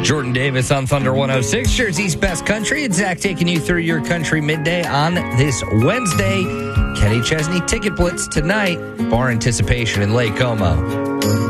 Jordan Davis on Thunder 106, Jersey's best country. It's Zach taking you through your country midday on this Wednesday. Kenny Chesney Ticket Blitz tonight. Bar Anticipation in Lake Como.